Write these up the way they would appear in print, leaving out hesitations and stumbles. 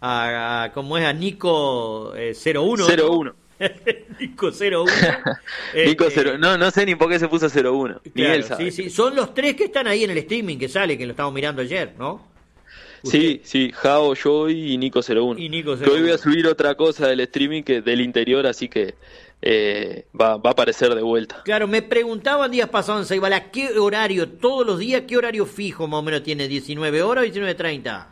¿cómo es? A Nico 01. 0-1. Nico 01. Nico 0. No sé ni por qué se puso 0-1. Ni Claro, él sabe. sí. Son los tres que están ahí en el streaming que sale, que lo estamos mirando ayer, ¿no? Sí, Jao, yo y Nico 01. Y Nico 01. Que hoy voy a subir otra cosa del streaming del interior, así que va a aparecer de vuelta. Claro, me preguntaban días pasados en Ceibala, ¿qué horario? Todos los días, ¿qué horario fijo más o menos tiene? ¿19 horas o 19:30?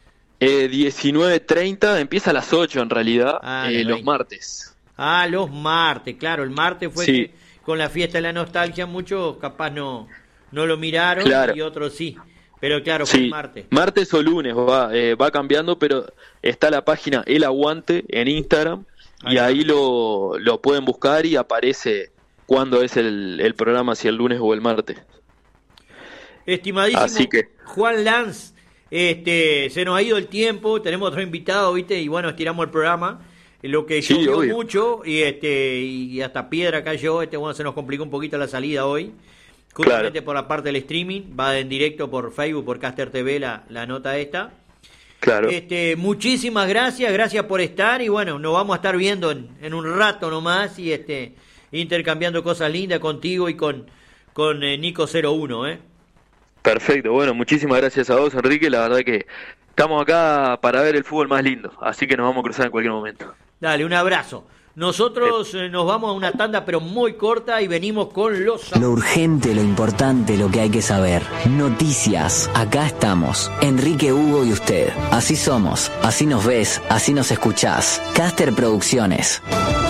19:30, empieza a las 8 en realidad, los martes. Los martes, claro, el martes fue que con la fiesta de la nostalgia muchos capaz no lo miraron, claro. Y otros sí. Pero claro, fue el martes. Martes o lunes va cambiando, pero está la página El Aguante en Instagram y ahí lo pueden buscar y aparece cuándo es el programa, si el lunes o el martes. Estimadísimo Así que Juan Lanz, se nos ha ido el tiempo, tenemos otro invitado, ¿viste? Y bueno, estiramos el programa. Lo que llovió mucho y hasta piedra cayó, bueno, se nos complicó un poquito la salida hoy. Justamente por la parte del streaming, va en directo por Facebook, por Caster TV la nota esta. Claro. Muchísimas gracias por estar y bueno, nos vamos a estar viendo en un rato nomás y intercambiando cosas lindas contigo y con Nico 01, Perfecto, bueno, muchísimas gracias a vos, Enrique, la verdad que estamos acá para ver el fútbol más lindo, así que nos vamos a cruzar en cualquier momento. Dale, un abrazo. Nosotros nos vamos a una tanda pero muy corta y venimos con lo urgente, lo importante, lo que hay que saber. Noticias. Acá estamos. Enrique, Hugo y usted. Así somos. Así nos ves. Así nos escuchás. Caster Producciones.